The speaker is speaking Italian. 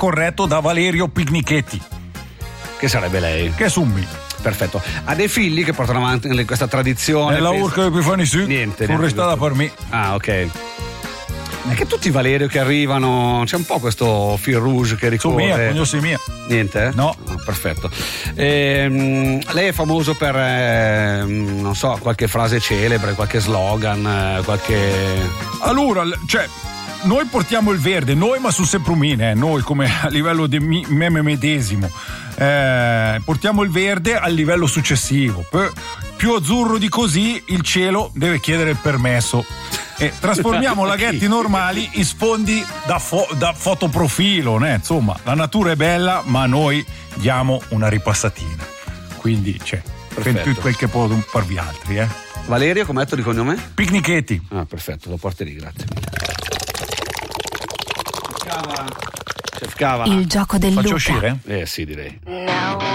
corretto da Valerio Pignichetti, che sarebbe lei. che è Summi. Perfetto. Ha dei figli che portano avanti questa tradizione? È la urca di Epifani, sì. Niente. Non resta da per me. Ah, ok. È che tutti i Valerio che arrivano, c'è un po' questo fil rouge che ricorre. Su mia, cognosi mia. Niente? No. Perfetto. Lei è famoso per, non so, qualche frase celebre, qualche slogan, qualche... Allora, cioè, noi portiamo il verde, noi ma su Semprumine, noi come a livello di me medesimo. Portiamo il verde al livello successivo. Più azzurro di così, il cielo deve chiedere il permesso. E trasformiamo laghetti normali in sfondi da fotoprofilo, né? Insomma, la natura è bella, ma noi diamo una ripassatina. Quindi c'è più quel che può farvi altri, Valerio, come detto di cognome? Pignichetti. Ah, perfetto, lo porti lì, grazie mille. Chef Cava. Il gioco del Faccio Luca. uscire? Sì, direi. No.